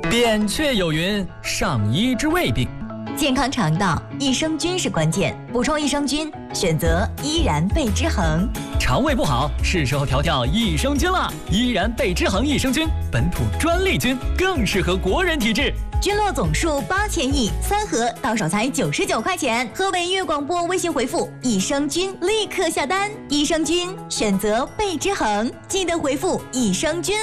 扁鹊有云：上医治未病。 健康肠道，益生菌是关键。补充益生菌，选择依然贝之恒。 肠胃不好，是时候调调益生菌了。依然贝之恒益生菌，本土专利菌，更适合国人体质。 菌落总数8000亿，3盒到手才99块钱。河北粤广播微信回复益生菌，立刻下单。益生菌选择贝之恒，记得回复益生菌